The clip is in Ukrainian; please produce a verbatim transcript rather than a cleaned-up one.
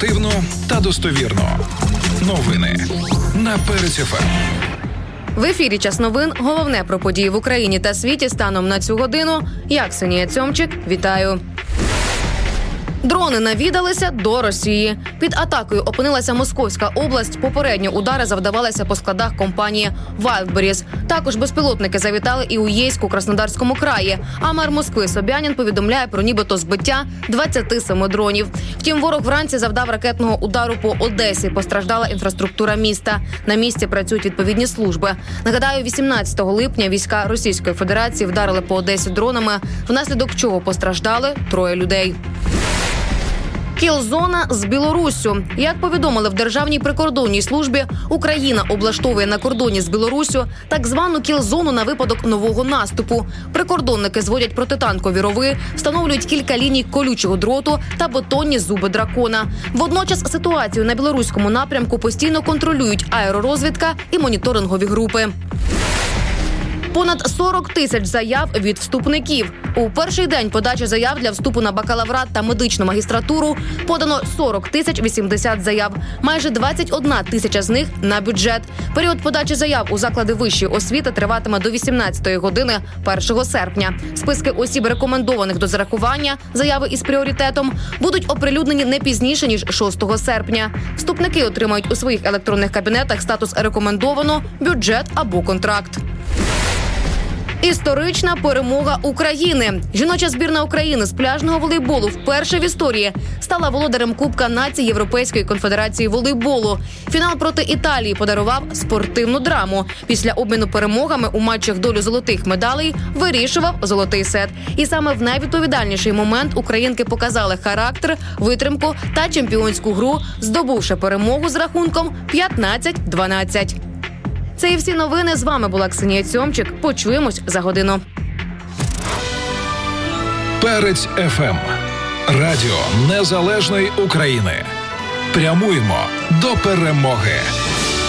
Оперативно та достовірно. Новини на Перець еф ем. В ефірі «Час новин». Головне про події в Україні та світі станом на цю годину. Я, Ксенія Цьомчик, вітаю. Дрони навідалися до Росії. Під атакою опинилася Московська область. Попередньо удари завдавалися по складах компанії Wildberries. Також безпілотники завітали і у Єйську, Краснодарському краї. А мер Москви Собянін повідомляє про нібито збиття двадцяти семи дронів. Втім, ворог вранці завдав ракетного удару по Одесі. Постраждала інфраструктура міста. На місці працюють відповідні служби. Нагадаю, вісімнадцятого липня війська Російської Федерації вдарили по Одесі дронами, внаслідок чого постраждали троє людей. Кіл-зона з Білоруссю. Як повідомили в Державній прикордонній службі, Україна облаштовує на кордоні з Білоруссю так звану кіл-зону на випадок нового наступу. Прикордонники зводять протитанкові рови, встановлюють кілька ліній колючого дроту та бетонні зуби дракона. Водночас ситуацію на білоруському напрямку постійно контролюють аеророзвідка і моніторингові групи. Понад сорок тисяч заяв від вступників. У перший день подачі заяв для вступу на бакалаврат та медичну магістратуру подано сорок тисяч вісімдесят заяв. Майже двадцять одна тисяча з них на бюджет. Період подачі заяв у заклади вищої освіти триватиме до вісімнадцятої години першого серпня. Списки осіб, рекомендованих до зарахування заяви із пріоритетом, будуть оприлюднені не пізніше, ніж шостого серпня. Вступники отримають у своїх електронних кабінетах статус «Рекомендовано», бюджет або контракт. Історична перемога України. Жіноча збірна України з пляжного волейболу вперше в історії стала володарем Кубка націй Європейської конфедерації волейболу. Фінал проти Італії подарував спортивну драму. Після обміну перемогами у матчах долю золотих медалей вирішував золотий сет. І саме в найвідповідальніший момент українки показали характер, витримку та чемпіонську гру, здобувши перемогу з рахунком п'ятнадцять дванадцять. Це і всі новини. З вами була Ксенія Цьомчик. Почуємось за годину. Перець еф ем. Радіо Незалежної України. Прямуємо до перемоги.